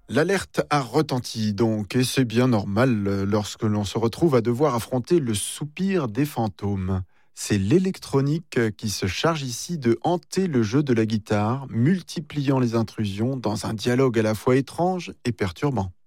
L'alerte a retenti donc, et c'est bien normal lorsque l'on se retrouve à devoir affronter le soupir des fantômes. C'est l'électronique qui se charge ici de hanter le jeu de la guitare, multipliant les intrusions dans un dialogue à la fois étrange et perturbant.